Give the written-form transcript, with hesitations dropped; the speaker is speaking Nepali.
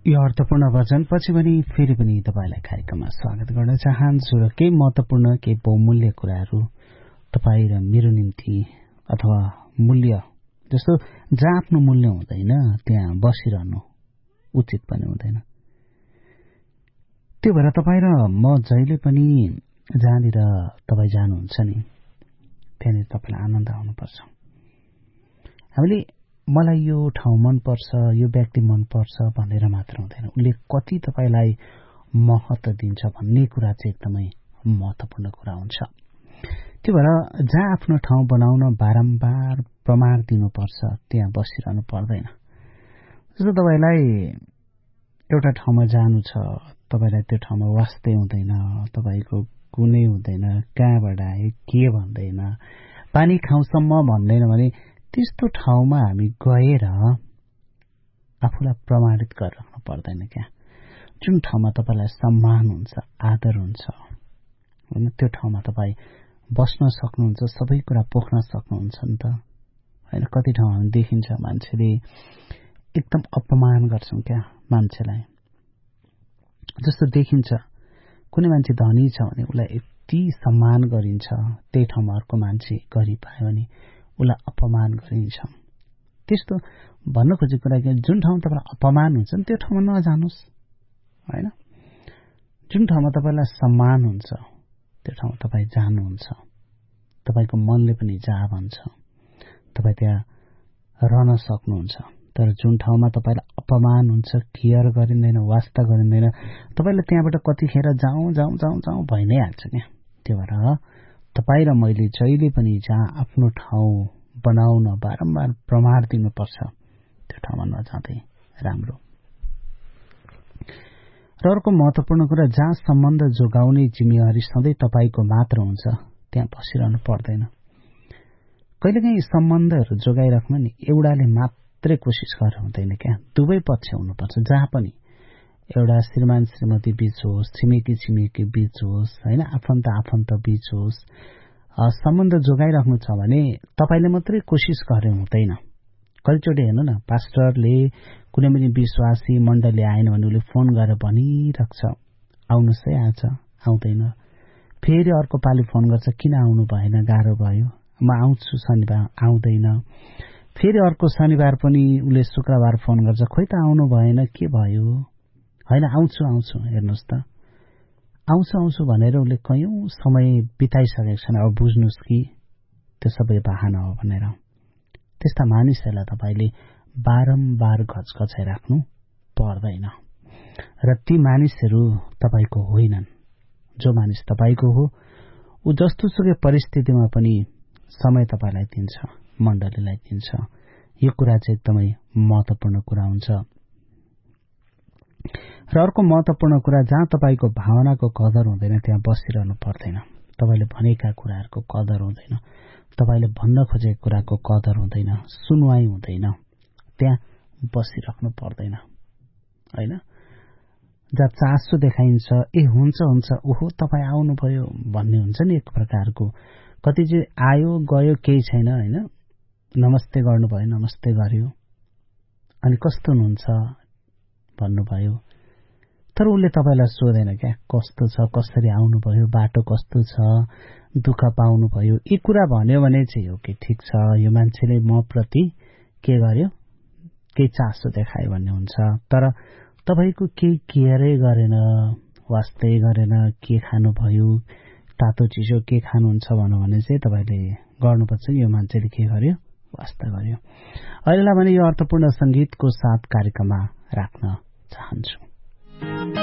यो अर्थपूर्ण वचनपछि पनि फेरि पनि तपाईलाई कार्यक्रममा स्वागत गर्न चाहन्छु र केही महत्वपूर्ण केही बहुमूल्य कुराहरू तपाईँ र मेरो निम्ति अथवा मूल्य जस्तो जहाँ आफ्नो मूल्य हुँदैन त्यहाँ बसिरहनु उचित पनि हुँदैन। त्यो भएर तपाईँ र म जहिले पनि जहाँनिर तपाईँ जानुहुन्छ नि त्यहाँनिर तपाईँलाई आनन्द आउनुपर्छ। हामीले मलाई यो ठाउँ मनपर्छ, यो व्यक्ति मनपर्छ भनेर मात्र हुँदैन, उसले कति तपाईँलाई महत्त्व दिन्छ भन्ने कुरा चाहिँ एकदमै महत्त्वपूर्ण कुरा हुन्छ। त्यो भएर जहाँ आफ्नो ठाउँ बनाउन बारम्बार प्रमाण दिनुपर्छ त्यहाँ बसिरहनु पर्दैन। जस्तो तपाईँलाई एउटा ठाउँमा जानु छ, तपाईँलाई त्यो ठाउँमा वास्तै हुँदैन, तपाईँको कुनै हुँदैन, कहाँबाट आए के भन्दैन, पानी खाउँसम्म भन्दैन भने त्यस्तो ठाउँमा हामी गएर आफूलाई प्रमाणित गरिराख्नु पर्दैन क्या। जुन ठाउँमा तपाईँलाई सम्मान हुन्छ, आदर हुन्छ, होइन त्यो ठाउँमा तपाईँ बस्न सक्नुहुन्छ, सबै कुरा पोख्न सक्नुहुन्छ नि त, होइन। कति ठाउँ हामी देखिन्छ मान्छेले एकदम अपमान गर्छौं क्या मान्छेलाई। जस्तो देखिन्छ कुनै मान्छे धनी छ भने उसलाई यति सम्मान गरिन्छ, त्यही ठाउँमा अर्को मान्छे गरी पायो भने उसलाई अपमान गरिन्छ। त्यस्तो भन्न खोजेको कुरा के, जुन ठाउँमा तपाईँलाई अपमान हुन्छ नि त्यो ठाउँमा नजानुस्, होइन। जुन ठाउँमा तपाईँलाई सम्मान हुन्छ त्यो ठाउँमा तपाईँ जानुहुन्छ, तपाईँको मनले पनि जा भन्छ, तपाईँ त्यहाँ रहन सक्नुहुन्छ। तर जुन ठाउँमा तपाईँलाई अपमान हुन्छ, केयर गरिँदैन, वास्ता गरिँदैन, तपाईँले त्यहाँबाट कतिखेर जाउँ जाउँ जाउँ जाउँ भइ नै हाल्छ क्या। त्यो भएर तपाईँ र मैले जहिले पनि जहाँ आफ्नो ठाउँ बनाउन बारम्बार प्रमाण दिनुपर्छ त्यो ठाउँमा नजाँदै राम्रो। र अर्को महत्वपूर्ण कुरा, जहाँ सम्बन्ध जोगाउने जिम्मेवारी सधैँ तपाईँको मात्र हुन्छ त्यहाँ बसिरहनु पर्दैन। कहिलेकाहीँ सम्बन्धहरू जोगाइराख्न नि एउटाले मात्रै कोसिस गरेर हुँदैन क्या, दुवै पक्ष हुनुपर्छ। जहाँ पनि एउटा श्रीमान श्रीमती बीच होस्, छिमेकी छिमेकी बीच होस्, होइन, आफन्त बीच होस्, सम्बन्ध जोगाइराख्नु छ भने तपाईले मात्रै कोसिस गरे हुँदैन। कतिचोटि हेर्नु न, पास्टरले कुनै पनि विश्वासी मण्डली आएन भने उसले फोन गरेर भनिराख्छ आउनुहोस् है, आज आउँदैन, फेरि अर्को पालि फोन गर्छ किन आउनु भएन, गाह्रो भयो, म आउँछु शनिबार, आउँदैन, फेरि अर्को शनिबार पनि उसले शुक्रबार फोन गर्छ खोइ त आउनु भएन, के भयो, होइन आउँछु आउँछु, हेर्नुहोस् त आउँछु आउँछु भनेर उसले कयौं समय बिताइसकेको छन्। अब बुझ्नुहोस् कि त्यो सबै बहाना हो भनेर। त्यस्ता मानिसहरूलाई तपाईँले बारम्बार घचघचाइराख्नु पर्दैन र ती मानिसहरू तपाईँको होइनन्। जो मानिस तपाईँको हो ऊ जस्तोसुकै परिस्थितिमा पनि समय तपाईँलाई दिन्छ, मण्डलीलाई दिन्छ। यो कुरा चाहिँ एकदमै महत्वपूर्ण कुरा हुन्छ। र अर्को महत्वपूर्ण कुरा, जहाँ तपाईँको भावनाको कदर हुँदैन त्यहाँ बसिरहनु पर्दैन। तपाईँले भनेका कुराहरूको कदर हुँदैन, तपाईँले भन्न खोजेको कुराको कदर हुँदैन, सुनवाई हुँदैन, त्यहाँ बसिराख्नु पर्दैन, होइन। जहाँ चासो देखाइन्छ, ए हुन्छ हुन्छ, ओहो तपाईँ आउनुभयो भन्ने हुन्छ नि एक प्रकारको। कति चाहिँ आयो गयो केही छैन, होइन, नमस्ते गर्नुभयो, नमस्ते गर्यो, अनि कस्तो हुनुहुन्छ भन्नुभयो, तर उसले तपाईँलाई सोधेन क्या कस्तो छ, कसरी आउनुभयो, बाटो कस्तो छ, दुःख पाउनुभयो। यी कुरा भन्यो भने चाहिँ हो कि ठिक छ, यो मान्छेले म प्रति के गर्यो, केही चासो देखायो भन्ने हुन्छ। तर तपाईँको केही केयरै गरेन, वास्तै गरेन, के खानुभयो, तातो चिसो के खानुहुन्छ भन्नु भने चाहिँ तपाईँले गर्नुपर्छ यो मान्छेले के गर्यो, वास्ता गर्यो। अहिलेलाई भने यो अर्थपूर्ण संगीतको साथ कार्यक्रममा राख्न चाहन्छु।